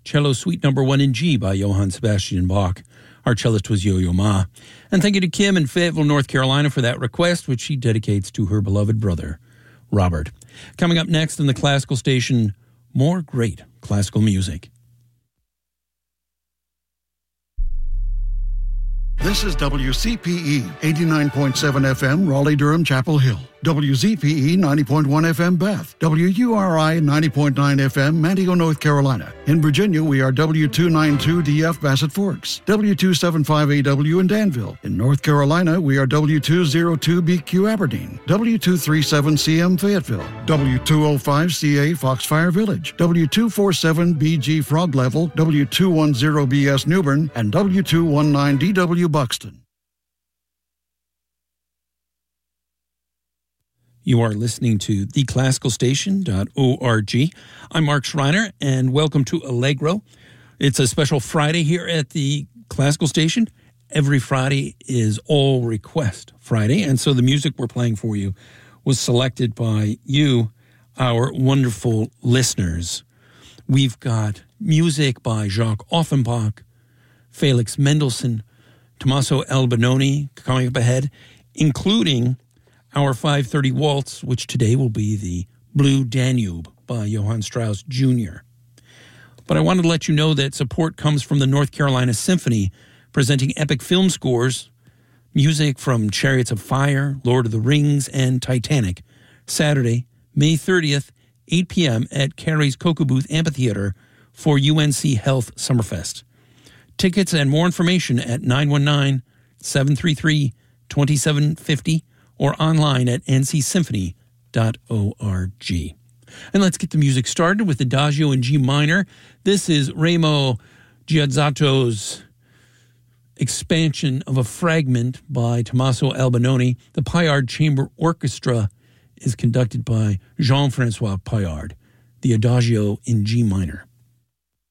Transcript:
Cello Suite No. 1 in G by Johann Sebastian Bach. Our cellist was Yo-Yo Ma. And thank you to Kim in Fayetteville, North Carolina for that request, which she dedicates to her beloved brother, Robert. Coming up next in the Classical Station, more great classical music. This is WCPE 89.7 FM, Raleigh-Durham, Chapel Hill. WZPE 90.1 FM, Beth. WURI 90.9 FM, Manteo, North Carolina. In Virginia, we are W292DF, Bassett Forks. W275AW in Danville. In North Carolina, we are W202BQ, Aberdeen. W237CM, Fayetteville. W205CA, Foxfire Village. W247BG, Frog Level. W210BS, Newbern. And W219DW, Buxton. You are listening to theclassicalstation.org. I'm Mark Schreiner, and welcome to Allegro. It's a special Friday here at the Classical Station. Every Friday is All Request Friday, and so the music we're playing for you was selected by you, our wonderful listeners. We've got music by Jacques Offenbach, Felix Mendelssohn, Tommaso Albinoni coming up ahead, including our 5:30 Waltz, which today will be the Blue Danube by Johann Strauss Jr. But I wanted to let you know that support comes from the North Carolina Symphony, presenting epic film scores, music from Chariots of Fire, Lord of the Rings, and Titanic, Saturday, May 30th, 8 p.m. at Carey's Cocoa Booth Amphitheater for UNC Health Summerfest. Tickets and more information at 919-733-2750 or online at ncsymphony.org. And let's get the music started with Adagio in G minor. This is Remo Giazzato's expansion of a fragment by Tommaso Albinoni. The Paillard Chamber Orchestra is conducted by Jean-Francois Paillard. The Adagio in G minor.